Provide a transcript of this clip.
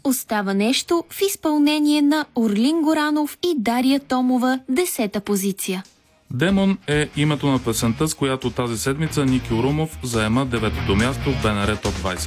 Остава нещо в изпълнение на Орлин Горанов и Дария Томова, 10-та позиция. Демон е името на песента, с която тази седмица Ники Урумов заема 9-то място в БНР Топ 20.